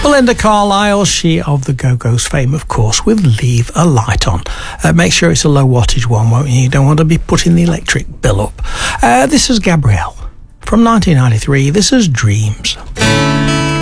Belinda Carlisle, she of the Go-Go's fame, of course, with Leave a Light On. Make sure it's a low wattage one, won't you? You don't want to be putting the electric bill up. This is Gabrielle from 1993. This is Dreams.